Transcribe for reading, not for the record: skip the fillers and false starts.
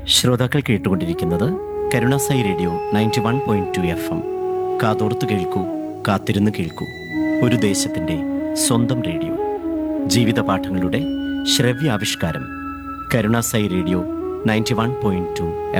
ശ്രോതാക്കൾ കേട്ടുകൊണ്ടിരിക്കുന്നത് Karunasai radio 91.2 FM. കാതോർത്ത് കേൾക്കൂ, കാത്തിരുന്ന് കേൾക്കൂ. ഒരു ദേശത്തിൻ്റെ സ്വന്തം റേഡിയോ. ജീവിത പാഠങ്ങളുടെ ശ്രവ്യാവിഷ്കാരം. കരുണാസായി റേഡിയോ 91.2